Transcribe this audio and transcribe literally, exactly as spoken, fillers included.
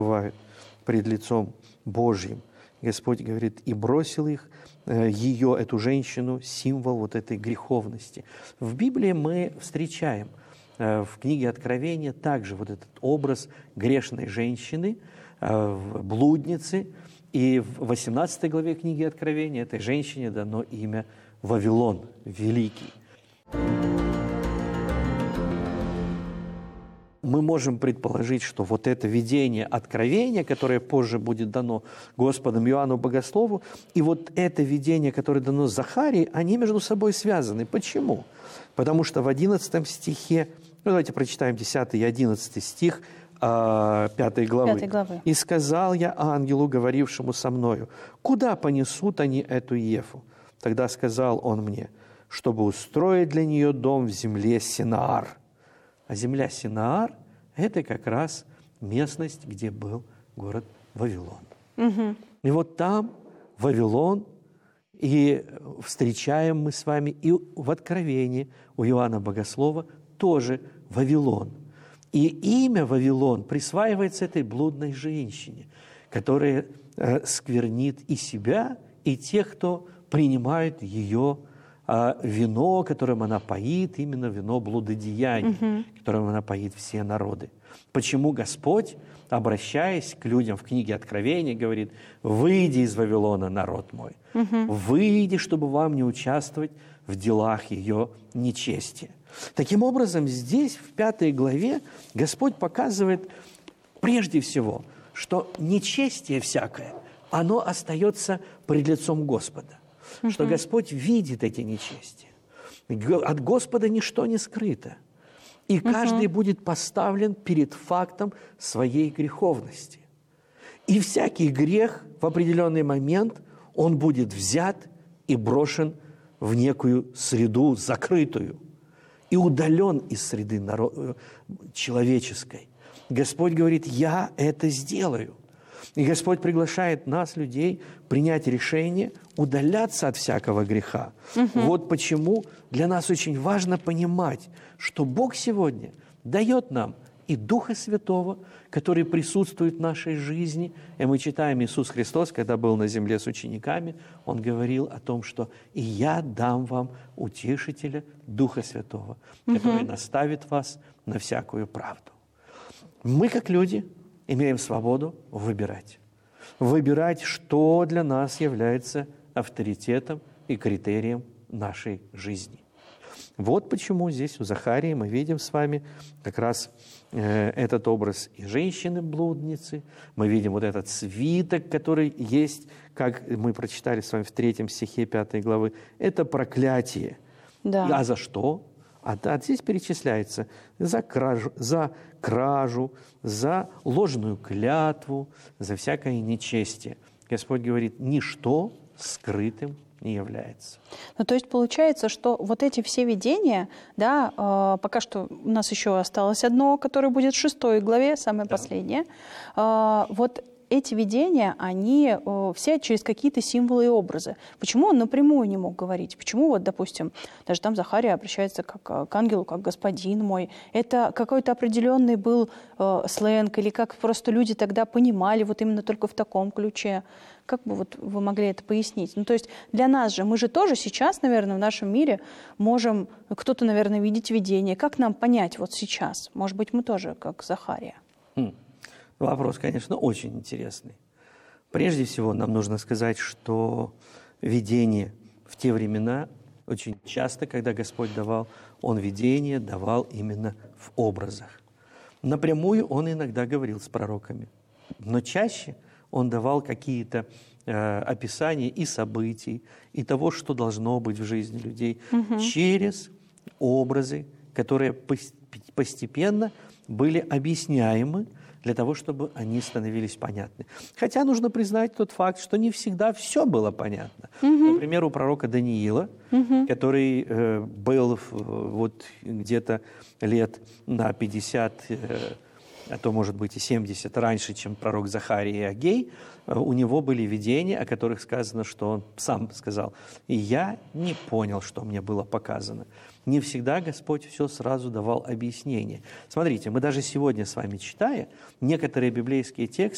бывают пред лицом Божьим. Господь говорит, и бросил их, ее, эту женщину, символ вот этой греховности. В Библии мы встречаем в книге Откровения также вот этот образ грешной женщины, блудницы. И в восемнадцатой главе книги Откровения этой женщине дано имя Вавилон Великий. Мы можем предположить, что вот это видение Откровения, которое позже будет дано Господом Иоанну Богослову, и вот это видение, которое дано Захарии, они между собой связаны. Почему? Потому что в одиннадцатом стихе, ну давайте прочитаем десятый и одиннадцатый стих пятой главы. пятой главы. «И сказал я ангелу, говорившему со мною, куда понесут они эту Ефу? Тогда сказал он мне, чтобы устроить для нее дом в земле Синаар». А земля Синаар – это как раз местность, где был город Вавилон. Угу. И вот там Вавилон, и встречаем мы с вами и в Откровении у Иоанна Богослова тоже Вавилон. И имя Вавилон присваивается этой блудной женщине, которая э, сквернит и себя, и тех, кто принимает ее э, вино, которым она поит, именно вино блудодеяния, угу. которым она поит все народы. Почему Господь, обращаясь к людям в книге Откровения, говорит, «Выйди из Вавилона, народ мой, угу. выйди, чтобы вам не участвовать в делах ее нечестия». Таким образом, здесь, в пятой главе, Господь показывает прежде всего, что нечестие всякое, оно остается пред лицом Господа. Uh-huh. Что Господь видит эти нечестия. От Господа ничто не скрыто. И каждый uh-huh. будет поставлен перед фактом своей греховности. И всякий грех в определенный момент, он будет взят и брошен в некую среду закрытую. И удален из среды народ... человеческой. Господь говорит, я это сделаю. И Господь приглашает нас, людей, принять решение удаляться от всякого греха. Угу. Вот почему для нас очень важно понимать, что Бог сегодня дает нам и Духа Святого, который присутствует в нашей жизни. И мы читаем, Иисус Христос, когда был на земле с учениками, Он говорил о том, что «И я дам вам утешителя Духа Святого, который угу. наставит вас на всякую правду». Мы, как люди, имеем свободу выбирать. Выбирать, что для нас является авторитетом и критерием нашей жизни. Вот почему здесь у Захарии мы видим с вами как раз э, этот образ и женщины-блудницы. Мы видим вот этот свиток, который есть, как мы прочитали с вами в третьем стихе пятой главы. Это проклятие. Да. А за что? А, а здесь перечисляется за кражу, за кражу, за ложную клятву, за всякое нечестие. Господь говорит, ничто скрытым не является. Ну, то есть получается, что вот эти все видения, да, э, пока что у нас еще осталось одно, которое будет в шестой главе, самое да. последнее. Э, вот эти видения, они э, все через какие-то символы и образы. Почему он напрямую не мог говорить? Почему, вот, допустим, даже там Захария обращается как, к ангелу, как господин мой? Это какой-то определенный был э, сленг, или как просто люди тогда понимали вот именно только в таком ключе? Как бы вот вы могли это пояснить? Ну, то есть для нас же, мы же тоже сейчас, наверное, в нашем мире можем, кто-то, наверное, видеть видение. Как нам понять вот сейчас? Может быть, мы тоже как Захария? Хм. Вопрос, конечно, очень интересный. Прежде всего, нам нужно сказать, что видение в те времена, очень часто, когда Господь давал, Он видение давал именно в образах. Напрямую Он иногда говорил с пророками, но чаще Он давал какие-то э, описания и событий, и того, что должно быть в жизни людей, угу. через образы, которые постепенно были объясняемы, для того, чтобы они становились понятны. Хотя нужно признать тот факт, что не всегда все было понятно. Угу. Например, у пророка Даниила, угу. который э, был вот где-то лет на пятьдесят, э, а то, может быть, и семьдесят раньше, чем пророк Захария и Агей, э, у него были видения, о которых сказано, что он сам сказал, «И я не понял, что мне было показано». Не всегда Господь все сразу давал объяснение. Смотрите, мы даже сегодня с вами, читая некоторые библейские тексты,